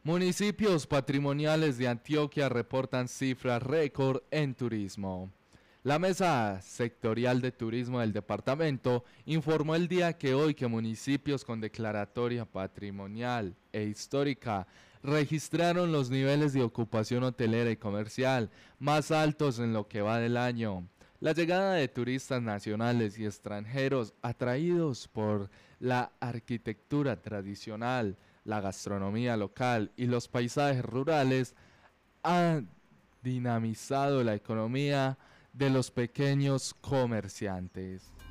Municipios patrimoniales de Antioquia reportan cifras récord en turismo. La Mesa Sectorial de Turismo del departamento informó el día que hoy que municipios con declaratoria patrimonial e histórica registraron los niveles de ocupación hotelera y comercial más altos en lo que va del año. La llegada de turistas nacionales y extranjeros atraídos por la arquitectura tradicional, la gastronomía local y los paisajes rurales ha dinamizado la economía de los pequeños comerciantes.